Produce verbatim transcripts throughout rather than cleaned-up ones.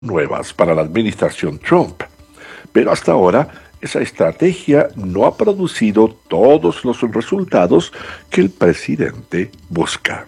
nuevas para la administración Trump, pero hasta ahora esa estrategia no ha producido todos los resultados que el presidente busca.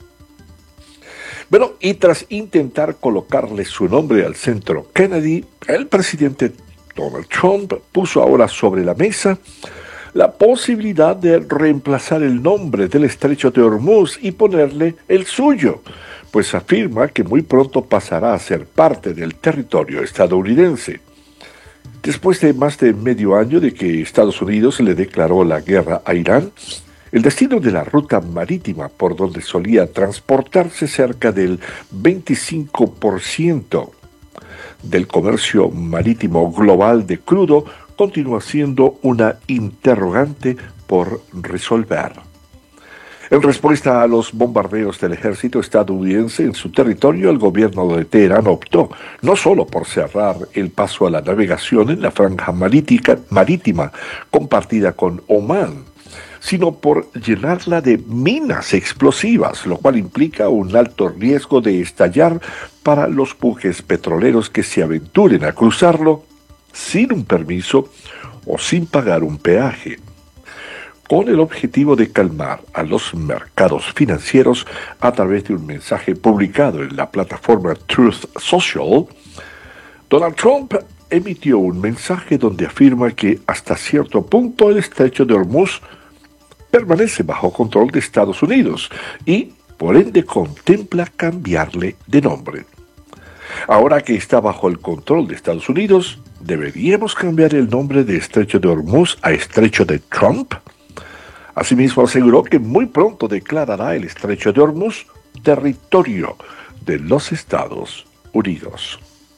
Bueno, y tras intentar colocarle su nombre al centro Kennedy, el presidente Donald Trump puso ahora sobre la mesa la posibilidad de reemplazar el nombre del estrecho de Hormuz y ponerle el suyo, pues afirma que muy pronto pasará a ser parte del territorio estadounidense. Después de más de medio año de que Estados Unidos le declaró la guerra a Irán, el destino de la ruta marítima por donde solía transportarse cerca del veinticinco por ciento del comercio marítimo global de crudo continúa siendo una interrogante por resolver. En respuesta a los bombardeos del ejército estadounidense en su territorio, el gobierno de Teherán optó no solo por cerrar el paso a la navegación en la franja marítica, marítima compartida con Omán, sino por llenarla de minas explosivas, lo cual implica un alto riesgo de estallar para los buques petroleros que se aventuren a cruzarlo sin un permiso o sin pagar un peaje. Con el objetivo de calmar a los mercados financieros a través de un mensaje publicado en la plataforma Truth Social, Donald Trump emitió un mensaje donde afirma que hasta cierto punto el estrecho de Hormuz permanece bajo control de Estados Unidos y, por ende, contempla cambiarle de nombre. Ahora que está bajo el control de Estados Unidos, ¿deberíamos cambiar el nombre de Estrecho de Hormuz a Estrecho de Trump? Asimismo, aseguró que muy pronto declarará el Estrecho de Hormuz territorio de los Estados Unidos.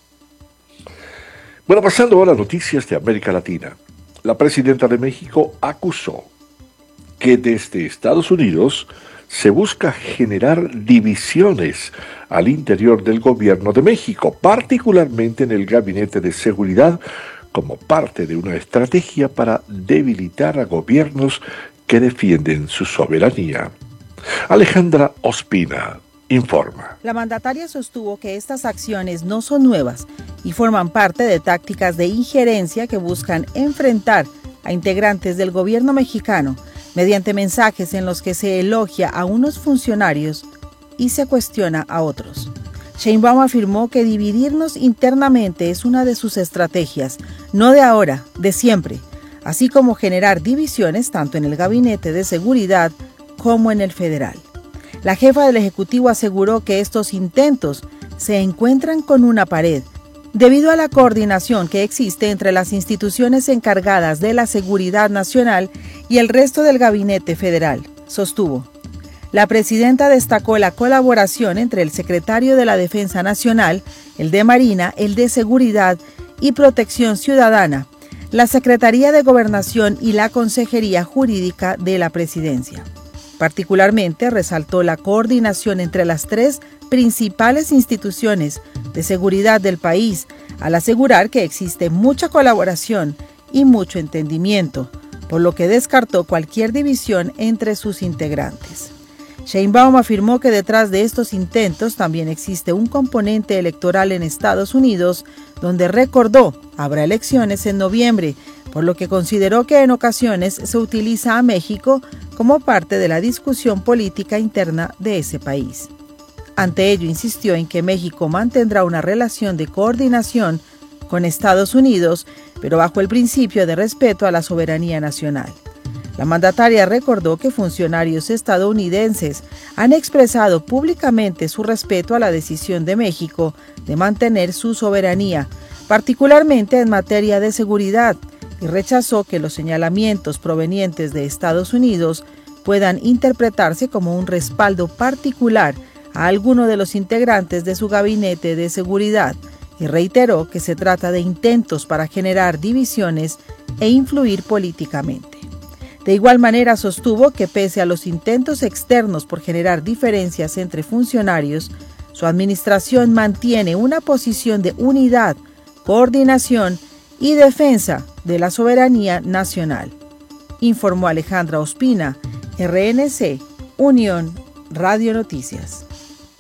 Bueno, pasando ahora a noticias de América Latina. La presidenta de México acusó que desde Estados Unidos se busca generar divisiones al interior del gobierno de México, particularmente en el Gabinete de Seguridad, como parte de una estrategia para debilitar a gobiernos que defienden su soberanía. Alejandra Ospina informa. La mandataria sostuvo que estas acciones no son nuevas y forman parte de tácticas de injerencia que buscan enfrentar a integrantes del gobierno mexicano mediante mensajes en los que se elogia a unos funcionarios y se cuestiona a otros. Sheinbaum afirmó que dividirnos internamente es una de sus estrategias, no de ahora, de siempre, así como generar divisiones tanto en el Gabinete de Seguridad como en el federal. La jefa del Ejecutivo aseguró que estos intentos se encuentran con una pared, debido a la coordinación que existe entre las instituciones encargadas de la seguridad nacional y el resto del gabinete federal, sostuvo. La presidenta destacó la colaboración entre el secretario de la Defensa Nacional, el de Marina, el de Seguridad y Protección Ciudadana, la Secretaría de Gobernación y la Consejería Jurídica de la Presidencia. Particularmente resaltó la coordinación entre las tres principales instituciones de seguridad del país, al asegurar que existe mucha colaboración y mucho entendimiento, por lo que descartó cualquier división entre sus integrantes. Sheinbaum afirmó que detrás de estos intentos también existe un componente electoral en Estados Unidos, donde recordó habrá elecciones en noviembre, por lo que consideró que en ocasiones se utiliza a México como parte de la discusión política interna de ese país. Ante ello, insistió en que México mantendrá una relación de coordinación con Estados Unidos, pero bajo el principio de respeto a la soberanía nacional. La mandataria recordó que funcionarios estadounidenses han expresado públicamente su respeto a la decisión de México de mantener su soberanía, particularmente en materia de seguridad, y rechazó que los señalamientos provenientes de Estados Unidos puedan interpretarse como un respaldo particular a alguno de los integrantes de su gabinete de seguridad, y reiteró que se trata de intentos para generar divisiones e influir políticamente. De igual manera sostuvo que pese a los intentos externos por generar diferencias entre funcionarios, su administración mantiene una posición de unidad, coordinación y defensa de la soberanía nacional, informó Alejandra Ospina, R N C, Unión Radio Noticias.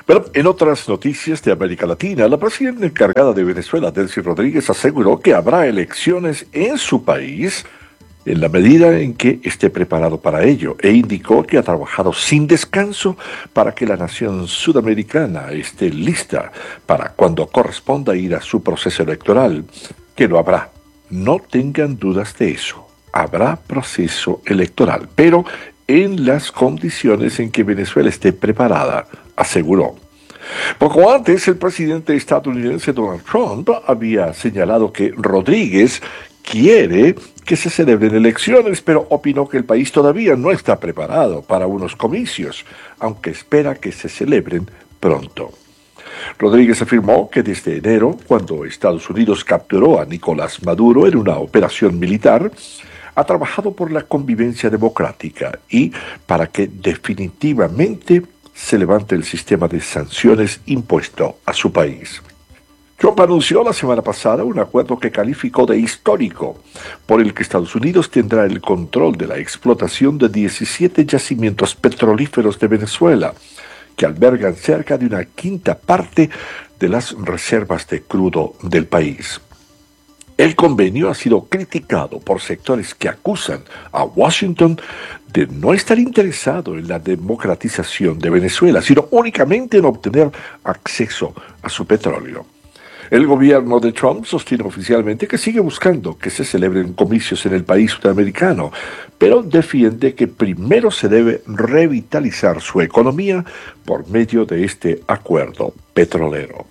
Bueno, en otras noticias de América Latina, la presidenta encargada de Venezuela, Delcy Rodríguez, aseguró que habrá elecciones en su país en la medida en que esté preparado para ello, e indicó que ha trabajado sin descanso para que la nación sudamericana esté lista para cuando corresponda ir a su proceso electoral, que lo habrá. No tengan dudas de eso. Habrá proceso electoral, pero en las condiciones en que Venezuela esté preparada, aseguró. Poco antes, el presidente estadounidense Donald Trump había señalado que Rodríguez quiere que se celebren elecciones, pero opinó que el país todavía no está preparado para unos comicios, aunque espera que se celebren pronto. Rodríguez afirmó que desde enero, cuando Estados Unidos capturó a Nicolás Maduro en una operación militar, ha trabajado por la convivencia democrática y para que definitivamente se levante el sistema de sanciones impuesto a su país. Trump anunció la semana pasada un acuerdo que calificó de histórico, por el que Estados Unidos tendrá el control de la explotación de diecisiete yacimientos petrolíferos de Venezuela, que albergan cerca de una quinta parte de las reservas de crudo del país. El convenio ha sido criticado por sectores que acusan a Washington de no estar interesado en la democratización de Venezuela, sino únicamente en obtener acceso a su petróleo. El gobierno de Trump sostiene oficialmente que sigue buscando que se celebren comicios en el país sudamericano, pero defiende que primero se debe revitalizar su economía por medio de este acuerdo petrolero.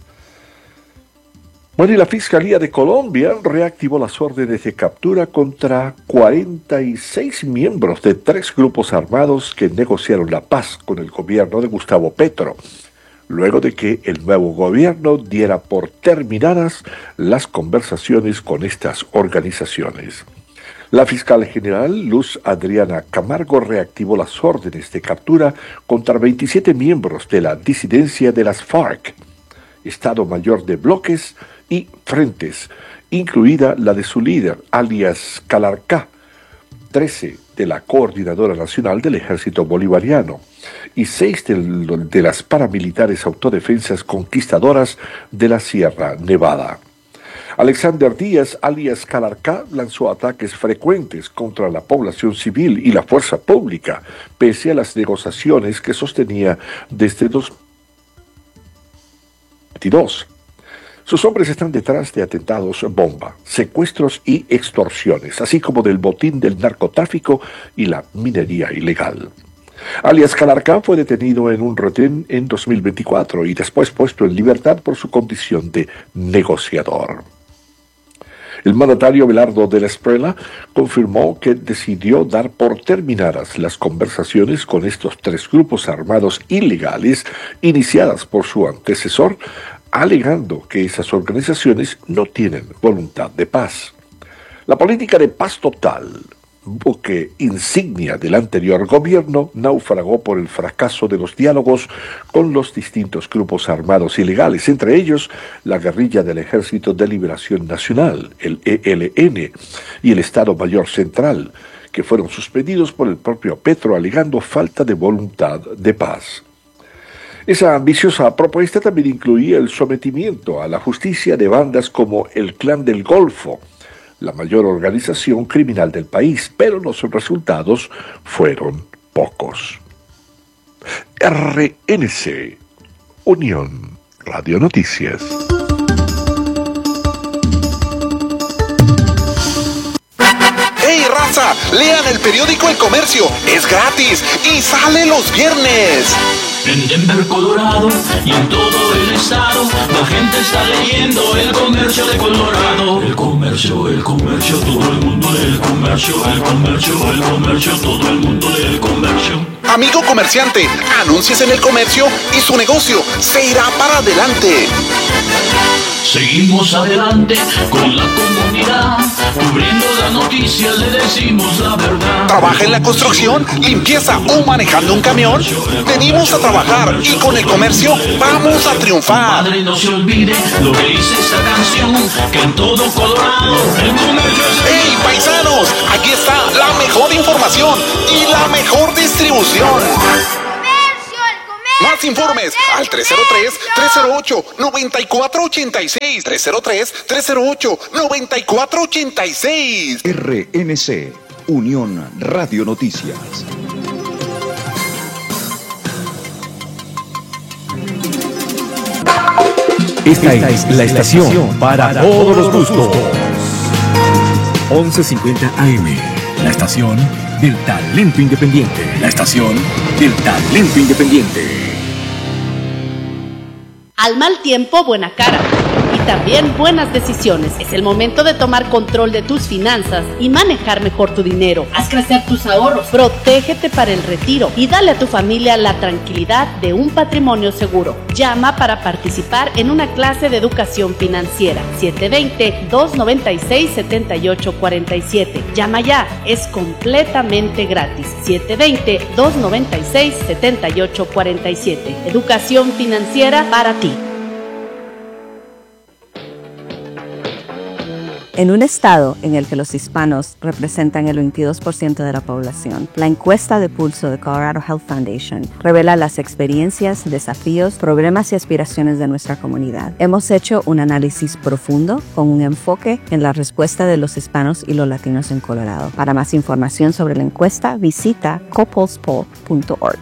Bueno, y la Fiscalía de Colombia reactivó las órdenes de captura contra cuarenta y seis miembros de tres grupos armados que negociaron la paz con el gobierno de Gustavo Petro, luego de que el nuevo gobierno diera por terminadas las conversaciones con estas organizaciones. La fiscal general Luz Adriana Camargo reactivó las órdenes de captura contra veintisiete miembros de la disidencia de las FARC, Estado Mayor de Bloques y Frentes, incluida la de su líder, alias Calarcá, trece de la Coordinadora Nacional del Ejército Bolivariano y seis de, de las paramilitares autodefensas conquistadoras de la Sierra Nevada. Alexander Díaz, alias Calarcá, lanzó ataques frecuentes contra la población civil y la fuerza pública, pese a las negociaciones que sostenía desde dos mil veintidós. Sus hombres están detrás de atentados bomba, secuestros y extorsiones, así como del botín del narcotráfico y la minería ilegal. Alias Calarcá fue detenido en un retén en dos mil veinticuatro y después puesto en libertad por su condición de negociador. El mandatario Belardo de la Esprella confirmó que decidió dar por terminadas las conversaciones con estos tres grupos armados ilegales iniciadas por su antecesor, alegando que esas organizaciones no tienen voluntad de paz. La política de paz total, buque insignia del anterior gobierno, naufragó por el fracaso de los diálogos con los distintos grupos armados ilegales, entre ellos la guerrilla del Ejército de Liberación Nacional, el E L N, y el Estado Mayor Central, que fueron suspendidos por el propio Petro alegando falta de voluntad de paz. Esa ambiciosa propuesta también incluía el sometimiento a la justicia de bandas como el Clan del Golfo, la mayor organización criminal del país, pero los resultados fueron pocos. R N C, Unión Radio Noticias. ¡Hey, raza! Lean el periódico El Comercio, es gratis y sale los viernes. En Denver, Colorado y en todo el estado, la gente está leyendo El Comercio de Colorado. El comercio, el comercio, todo el mundo del comercio. El comercio, el comercio, todo el mundo del comercio. Amigo comerciante, anúnciese en El Comercio y su negocio se irá para adelante. Seguimos adelante con la comunidad, cubriendo las noticias, le decimos la verdad. ¿Trabaja en la construcción, limpieza o manejando un camión? Venimos a trabajar y con El Comercio vamos a triunfar. Padre, no se olvide lo que dice esta canción, que en todo Colorado El Comercio es el... ¡Hey, paisanos! Aquí está la mejor información y la mejor distribución. ¡Comercio, El Comercio! Más informes al tres cero tres, tres cero ocho, nueve cuatro ocho seis. tres cero tres, tres cero ocho, nueve cuatro ocho seis. R N C, Unión Radio Noticias. Esta es la estación para todos los gustos. once cincuenta A M, la estación del talento independiente. La estación del talento independiente. Al mal tiempo, buena cara. Y también buenas decisiones. Es el momento de tomar control de tus finanzas y manejar mejor tu dinero. Haz crecer tus ahorros. Protégete para el retiro y dale a tu familia la tranquilidad de un patrimonio seguro. Llama para participar en una clase de educación financiera. siete dos cero, dos nueve seis, siete ocho cuatro siete. Llama ya, es completamente gratis. siete dos cero, dos nueve seis, siete ocho cuatro siete. Educación financiera para ti. En un estado en el que los hispanos representan el veintidós por ciento de la población, la encuesta de pulso de Colorado Health Foundation revela las experiencias, desafíos, problemas y aspiraciones de nuestra comunidad. Hemos hecho un análisis profundo con un enfoque en la respuesta de los hispanos y los latinos en Colorado. Para más información sobre la encuesta, visita copulsepoll punto org.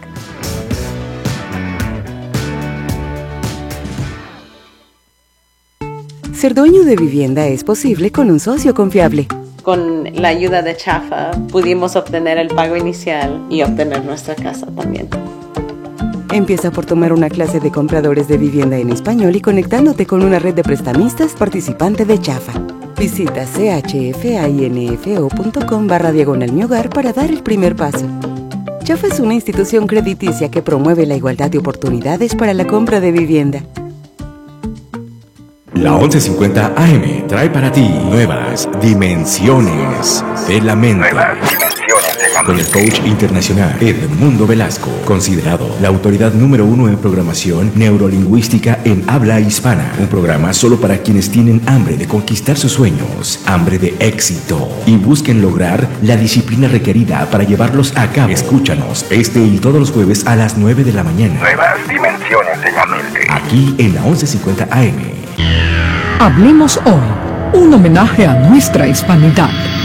Ser dueño de vivienda es posible con un socio confiable. Con la ayuda de Chafa pudimos obtener el pago inicial y obtener nuestra casa también. Empieza por tomar una clase de compradores de vivienda en español y conectándote con una red de prestamistas participante de Chafa. Visita chfinfo punto com barra diagonal mi hogar para dar el primer paso. Chafa es una institución crediticia que promueve la igualdad de oportunidades para la compra de vivienda. La once cincuenta A M trae para ti nuevas dimensiones de la mente. Con el coach internacional Edmundo Velasco, considerado la autoridad número uno en programación neurolingüística en habla hispana. Un programa solo para quienes tienen hambre de conquistar sus sueños, hambre de éxito y busquen lograr la disciplina requerida para llevarlos a cabo. Escúchanos este y todos los jueves a las nueve de la mañana. Nuevas dimensiones de la mente. Aquí en la once cincuenta A M. Hablemos hoy, un homenaje a nuestra hispanidad.